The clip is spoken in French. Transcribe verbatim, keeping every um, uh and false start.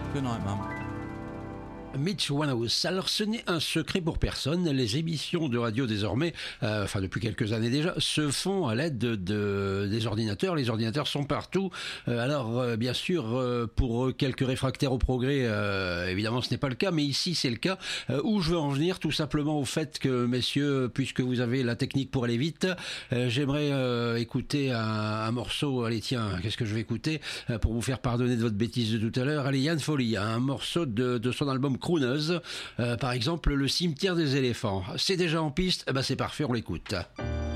Good night, Mum. Mitch Winehouse. Alors, ce n'est un secret pour personne. Les émissions de radio désormais, euh, enfin depuis quelques années déjà, se font à l'aide de, de des ordinateurs. Les ordinateurs sont partout. Euh, alors, euh, bien sûr, euh, pour quelques réfractaires au progrès, euh, évidemment, ce n'est pas le cas. Mais ici, c'est le cas. Euh, où je veux en venir, tout simplement au fait que, messieurs, puisque vous avez la technique pour aller vite, euh, j'aimerais euh, écouter un, un morceau. Allez, tiens, qu'est-ce que je vais écouter euh, pour vous faire pardonner de votre bêtise de tout à l'heure. Allez, Yann Folly, un morceau de, de son album Crooneuse, euh, par exemple le cimetière des éléphants. C'est déjà en piste, eh ben c'est parfait, on l'écoute.